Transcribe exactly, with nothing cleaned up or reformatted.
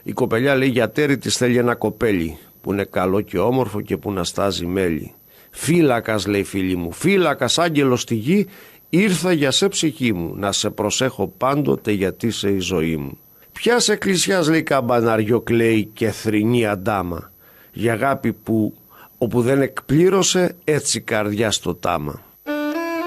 Η κοπελιά λέει για τέρι της θέλει ένα κοπέλι που είναι καλό και όμορφο και που να στάζει μέλι. Φύλακας, λέει, φίλη μου, φύλακας άγγελος στη γη, ήρθα για σε ψυχή μου, να σε προσέχω πάντοτε γιατί είσαι η ζωή μου. Ποιας εκκλησιάς, λέει, καμπαναριό κλαίει και θρηνή αντάμα, για αγάπη που όπου δεν εκπλήρωσε έτσι καρδιά στο τάμα.